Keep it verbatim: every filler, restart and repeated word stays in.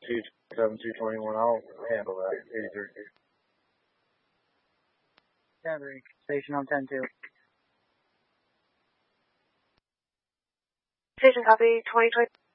two seven two twenty-one. I'll handle that. eighty-three. Gathering station on ten two. Station copy, twenty twenty.